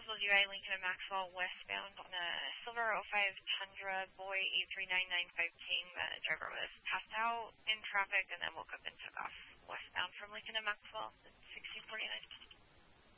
Roswell UI, Lincoln and Maxwell westbound on a silver oh 05 Tundra, boy 83995 King. The driver was passed out in traffic and then woke up and took off.